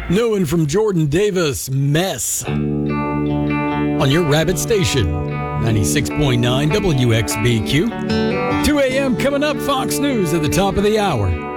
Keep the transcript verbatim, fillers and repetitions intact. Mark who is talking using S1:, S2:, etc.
S1: New one from Jordan Davis, Mess. On your Rabbit Station, ninety-six point nine W X B Q. two a.m. coming up, Fox News at the top of the hour.